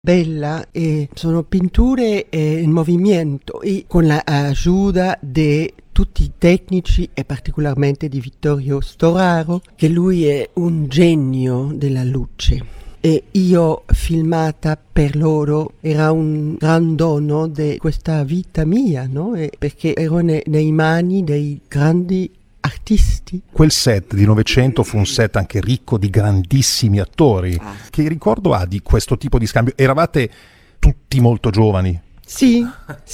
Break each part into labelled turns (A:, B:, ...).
A: bella e sono pitture in movimento e con l'aiuto di tutti i tecnici e particolarmente di Vittorio Storaro, che lui è un genio della luce. E io filmata per loro era un gran dono di questa vita mia, no? Perché ero nei mani dei grandi artisti.
B: Quel set di Novecento fu un set anche ricco di grandissimi attori. Che ricordo ha di questo tipo di scambio? Eravate tutti molto giovani?
A: Sì,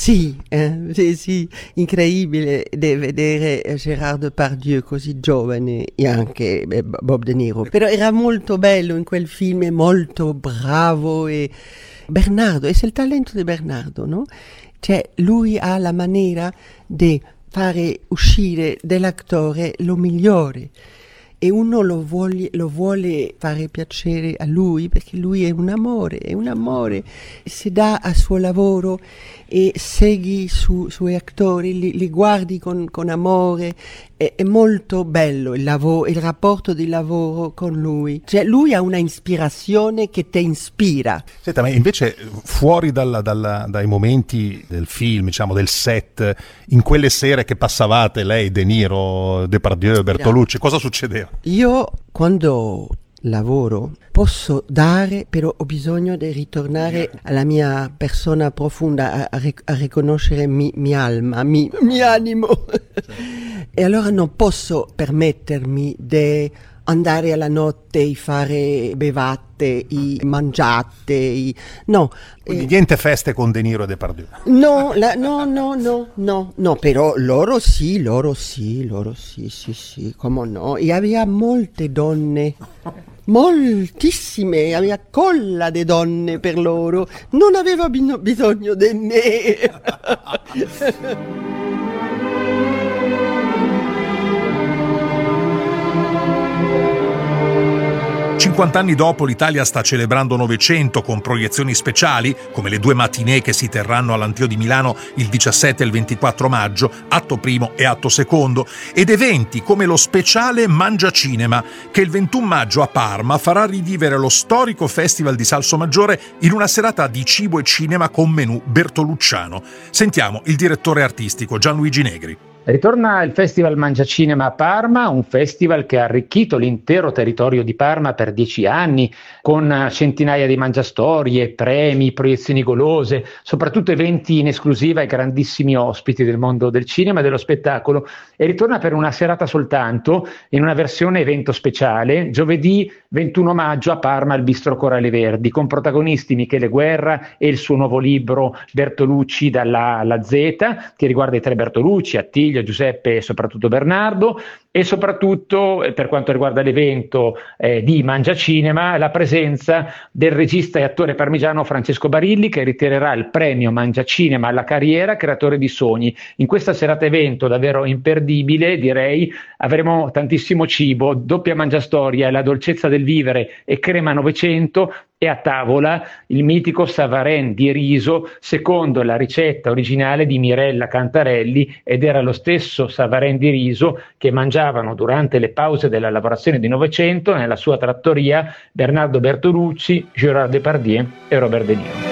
A: incredibile di vedere Gérard Depardieu così giovane e anche Bob De Niro. Però era molto bello in quel film, è molto bravo e Bernardo, è il talento di Bernardo, no? Cioè lui ha la maniera di fare uscire dell'attore lo migliore e uno lo vuole fare piacere a lui perché lui è un amore, si dà al suo lavoro e segui suoi attori, li guardi con amore, è molto bello il rapporto di lavoro con lui, cioè lui ha una ispirazione che ti ispira.
B: Senta, ma invece fuori dai momenti del film, diciamo del set, in quelle sere che passavate lei, De Niro, Depardieu, Bertolucci, cosa succedeva?
A: Io quando lavoro posso dare, però ho bisogno di ritornare alla mia persona profonda, a riconoscere mia alma, mi animo. E allora non posso permettermi di andare alla notte e fare bevate, mangiate, no.
B: Quindi niente feste con De Niro e Depardieu?
A: No, però loro sì, come no. E aveva molte donne, moltissime, aveva colla di donne per loro, non aveva bisogno di me.
B: 50 anni dopo l'Italia sta celebrando Novecento con proiezioni speciali, come le 2 matinée che si terranno all'Anteo di Milano il 17 e il 24 maggio, atto primo e atto secondo, ed eventi come lo speciale Mangia Cinema, che il 21 maggio a Parma farà rivivere lo storico Festival di Salsomaggiore in una serata di cibo e cinema con menù bertolucciano. Sentiamo il direttore artistico Gianluigi Negri.
C: Ritorna il Festival Mangia Cinema a Parma, un festival che ha arricchito l'intero territorio di Parma per 10 anni, con centinaia di mangiastorie, premi, proiezioni golose, soprattutto eventi in esclusiva e grandissimi ospiti del mondo del cinema e dello spettacolo. E ritorna per una serata soltanto, in una versione evento speciale, giovedì 21 maggio a Parma al Bistro Corale Verdi, con protagonisti Michele Guerra e il suo nuovo libro Bertolucci dalla A alla Z, che riguarda i 3 Bertolucci, Attilio, Giuseppe e soprattutto Bernardo, e soprattutto per quanto riguarda l'evento di Mangia Cinema, la presenza del regista e attore parmigiano Francesco Barilli, che ritirerà il premio Mangia Cinema alla carriera creatore di sogni. In questa serata evento davvero imperdibile, direi, avremo tantissimo cibo, doppia mangiastoria, la dolcezza del vivere e crema Novecento, e a tavola il mitico Savarin di riso secondo la ricetta originale di Mirella Cantarelli, ed era lo stesso Savarin di riso che mangiavano durante le pause della lavorazione di Novecento nella sua trattoria Bernardo Bertolucci, Gérard Depardieu e Robert De Niro.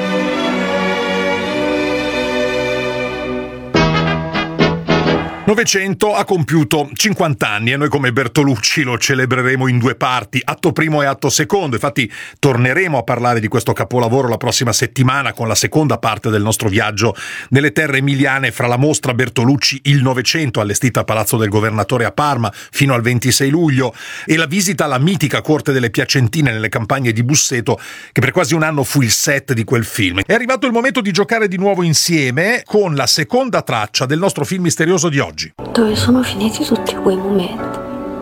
B: Novecento ha compiuto 50 anni e noi come Bertolucci lo celebreremo in 2 parti, atto primo e atto secondo. Infatti torneremo a parlare di questo capolavoro la prossima settimana con la seconda parte del nostro viaggio nelle terre emiliane, fra la mostra Bertolucci il Novecento allestita a Palazzo del Governatore a Parma fino al 26 luglio e la visita alla mitica Corte delle Piacentine nelle campagne di Busseto, che per quasi un anno fu il set di quel film. È arrivato il momento di giocare di nuovo insieme con la seconda traccia del nostro film misterioso di oggi.
D: Dove sono finiti tutti quei momenti?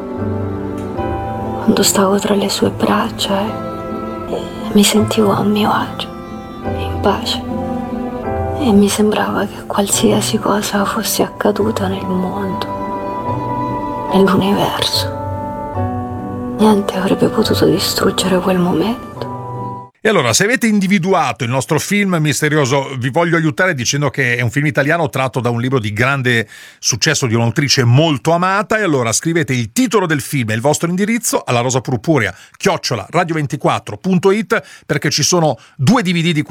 D: Quando stavo tra le sue braccia e mi sentivo a mio agio, in pace. E mi sembrava che qualsiasi cosa fosse accaduta nel mondo, nell'universo, niente avrebbe potuto distruggere quel momento.
B: E allora, se avete individuato il nostro film misterioso, vi voglio aiutare dicendo che è un film italiano tratto da un libro di grande successo di un'autrice molto amata. E allora scrivete il titolo del film e il vostro indirizzo alla rosapurpurea @radio24.it, perché ci sono 2 DVD di